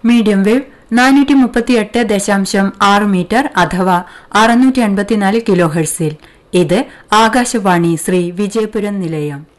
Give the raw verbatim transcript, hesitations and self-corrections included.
Medium wave നാനൂറ്റി മുപ്പത്തി എട്ട് ദശാംശം ആറ് മീറ്റർ അഥവാ അറുന്നൂറ്റി അൻപത്തിനാല് കിലോ ഹെർട്സിൽ. ഇത് ആകാശവാണി ശ്രീ വിജയപുരം നിലയം.